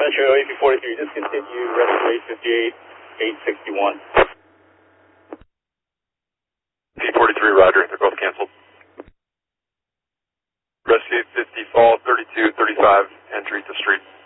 Metro AP43, discontinue, rescue 858, 861. P43, roger, they're both canceled. Rescue 50, fall 32, 35, entry to street.